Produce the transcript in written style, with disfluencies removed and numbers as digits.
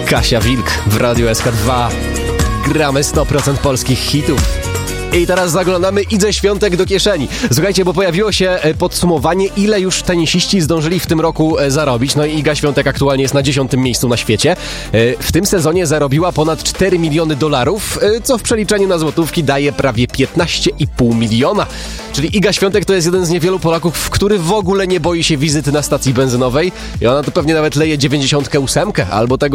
Kasia Wilk w Radiu SK2. Gramy 100% polskich hitów. I teraz zaglądamy Idze Świątek do kieszeni. Słuchajcie, bo pojawiło się podsumowanie, ile już tenisiści zdążyli w tym roku zarobić. No i Iga Świątek aktualnie jest na 10. miejscu na świecie. W tym sezonie zarobiła ponad 4 miliony dolarów, co w przeliczeniu na złotówki daje prawie 15,5 miliona. Czyli Iga Świątek to jest jeden z niewielu Polaków, który w ogóle nie boi się wizyty na stacji benzynowej. I ona to pewnie nawet leje 98 albo tego